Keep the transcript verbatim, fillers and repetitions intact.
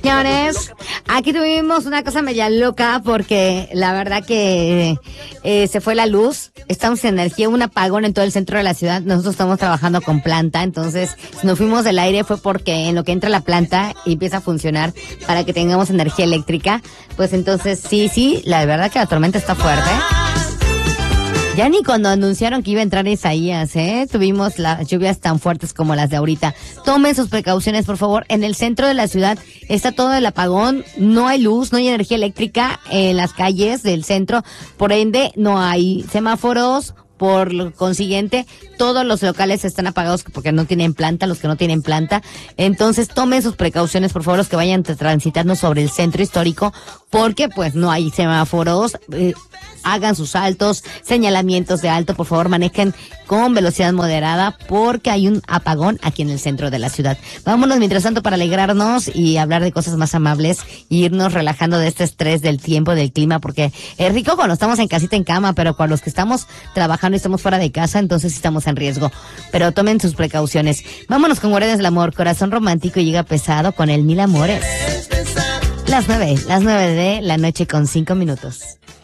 Señores, aquí tuvimos una cosa media loca porque la verdad que eh, se fue la luz, estamos sin energía, un apagón en todo el centro de la ciudad. Nosotros estamos trabajando con planta, entonces si nos fuimos del aire fue porque en lo que entra la planta y empieza a funcionar para que tengamos energía eléctrica, pues entonces sí, sí, la verdad que la tormenta está fuerte. Ya ni cuando anunciaron que iba a entrar Isaías, ¿eh? Tuvimos las lluvias tan fuertes como las de ahorita. Tomen sus precauciones, por favor. En el centro de la ciudad está todo el apagón. No hay luz, no hay energía eléctrica en las calles del centro. Por ende, no hay semáforos. Por lo consiguiente, todos los locales están apagados porque no tienen planta, los que no tienen planta. Entonces, tomen sus precauciones, por favor, los que vayan transitando sobre el centro histórico, porque pues no hay semáforos. Eh, hagan sus altos, señalamientos de alto, por favor, manejen con velocidad moderada porque hay un apagón aquí en el centro de la ciudad. Vámonos mientras tanto para alegrarnos y hablar de cosas más amables e irnos relajando de este estrés del tiempo, del clima, porque es rico cuando estamos en casita en cama, pero para los que estamos trabajando y estamos fuera de casa, entonces estamos en riesgo. Pero tomen sus precauciones. Vámonos con Guardianes del Amor, Corazón Romántico llega pesado con el Mil Amores. Las nueve, las nueve de la noche con cinco minutos.